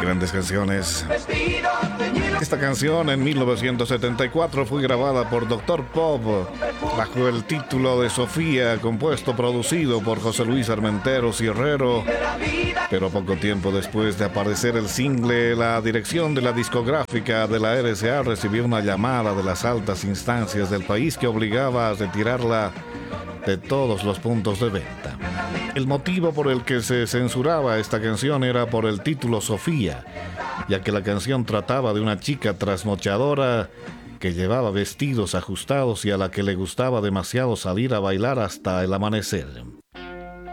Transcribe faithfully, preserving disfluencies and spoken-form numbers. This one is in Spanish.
Grandes canciones. Esta canción en mil novecientos setenta y cuatro fue grabada por Doctor Pop bajo el título de Sofía, compuesto, producido por José Luis Armenteros y Herrero. Pero poco tiempo después de aparecer el single, la dirección de la discográfica de la R C A recibió una llamada de las altas instancias del país que obligaba a retirarla de todos los puntos de venta. El motivo por el que se censuraba esta canción era por el título Sofía, ya que la canción trataba de una chica trasnochadora que llevaba vestidos ajustados y a la que le gustaba demasiado salir a bailar hasta el amanecer.